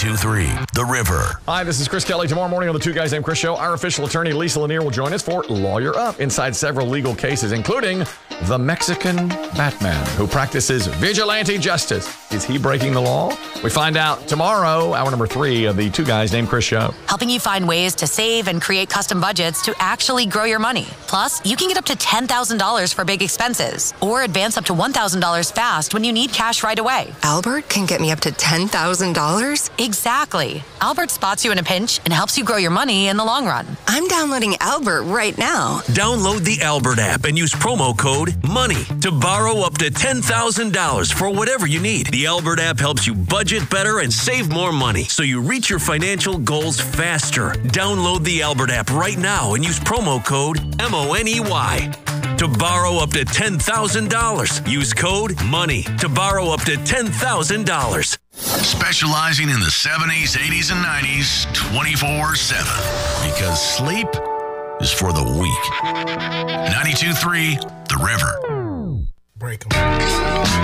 92.3 The River. Hi, this is Chris Kelly. Tomorrow morning on the Two Guys Named Chris show, our official attorney Lisa Lanier will join us for Lawyer Up inside several legal cases, including the Mexican Batman who practices vigilante justice. Is he breaking the law? We find out tomorrow, hour number 3 of the Two Guys Named Chris show. Helping you find ways to save and create custom budgets to actually grow your money. Plus, you can get up to $10,000 for big expenses or advance up to $1,000 fast when you need cash right away. Albert can get me up to $10,000? Exactly. Albert spots you in a pinch and helps you grow your money in the long run. I'm downloading Albert right now. Download the Albert app and use promo code MONEY to borrow up to $10,000 for whatever you need. The Albert app helps you budget better and save more money so you reach your financial goals faster. Download the Albert app right now and use promo code MONEY to borrow up to $10,000. Use code MONEY to borrow up to $10,000. Specializing in the 70s, 80s, and 90s 24/7. Because sleep is for the weak. 92.3 The River. Break 'em.